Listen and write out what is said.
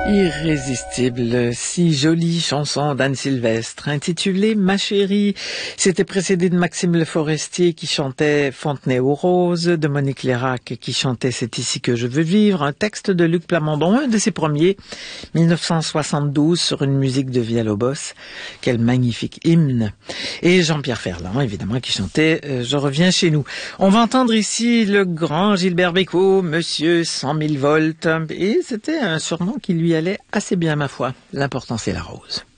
Irrésistible, si jolie chanson d'Anne Sylvestre, intitulée Ma chérie. C'était précédé de Maxime Le Forestier qui chantait Fontenay aux roses, de Monique Lérac qui chantait C'est ici que je veux vivre, un texte de Luc Plamondon, un de ses premiers, 1972, sur une musique de Villalobos. Quel magnifique hymne. Et Jean-Pierre Ferland, évidemment, qui chantait Je reviens chez nous. On va entendre ici le grand Gilbert Bécaud, Monsieur 100 000 volts, et c'était un surnom qui lui allait assez bien, ma foi. L'important, c'est la rose.